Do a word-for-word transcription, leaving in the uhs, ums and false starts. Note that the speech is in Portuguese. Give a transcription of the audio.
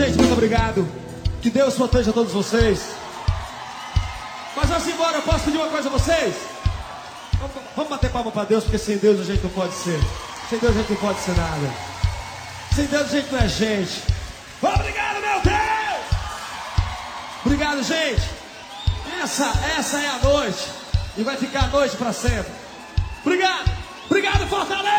gente, muito obrigado. Que Deus proteja todos vocês. Mas vamos embora, eu posso pedir uma coisa a vocês? Vamos, vamos bater palma pra Deus, porque sem Deus a gente não pode ser. Sem Deus a gente não pode ser nada. Sem Deus a gente não é gente. Obrigado, meu Deus! Obrigado, gente. Essa, essa é a noite. E vai ficar a noite pra sempre. Obrigado. Obrigado, Fortaleza!